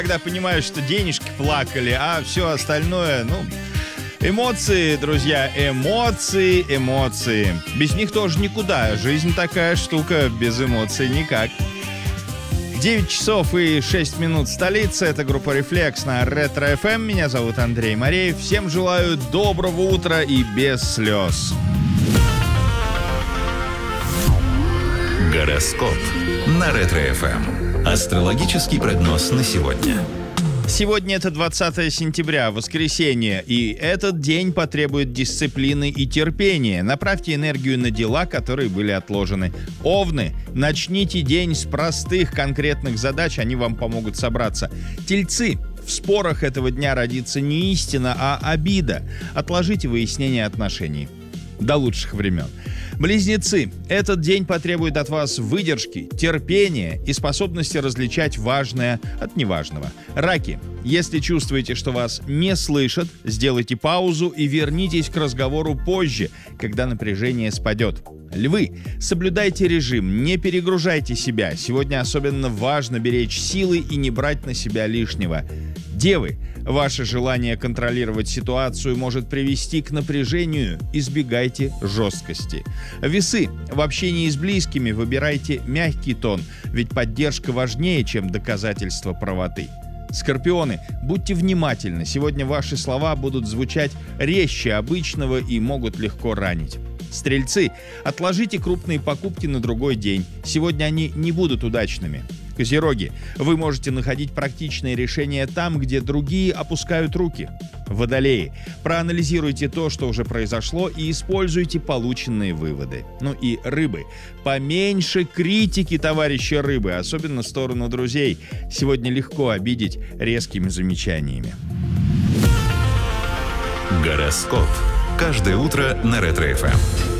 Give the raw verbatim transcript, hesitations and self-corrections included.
когда понимаешь, что денежки плакали, а все остальное, ну... Эмоции, друзья, эмоции, эмоции. Без них тоже никуда. Жизнь такая штука, без эмоций никак. девять часов и шесть минут столицы. Это группа «Рефлекс» на Ретро эф эм. Меня зовут Андрей Мореев. Всем желаю доброго утра и без слез. Гороскоп на Ретро эф эм. Астрологический прогноз на сегодня. Сегодня это двадцатое сентября, воскресенье, и этот день потребует дисциплины и терпения. Направьте энергию на дела, которые были отложены. Овны, начните день с простых конкретных задач, они вам помогут собраться. Тельцы, в спорах этого дня родится не истина, а обида. Отложите выяснение отношений до лучших времен. Близнецы, этот день потребует от вас выдержки, терпения и способности различать важное от неважного. Раки, если чувствуете, что вас не слышат, сделайте паузу и вернитесь к разговору позже, когда напряжение спадет. Львы, соблюдайте режим, не перегружайте себя. Сегодня особенно важно беречь силы и не брать на себя лишнего. Девы, ваше желание контролировать ситуацию может привести к напряжению, избегайте жесткости. Весы, в общении с близкими выбирайте мягкий тон, ведь поддержка важнее, чем доказательство правоты. Скорпионы, будьте внимательны, сегодня ваши слова будут звучать резче обычного и могут легко ранить. Стрельцы, отложите крупные покупки на другой день, сегодня они не будут удачными. Козероги, вы можете находить практичные решения там, где другие опускают руки. Водолеи, проанализируйте то, что уже произошло, и используйте полученные выводы. Ну и рыбы, поменьше критики, товарищи рыбы, особенно в сторону друзей. Сегодня легко обидеть резкими замечаниями. Гороскоп. Каждое утро на Ретро эф эм.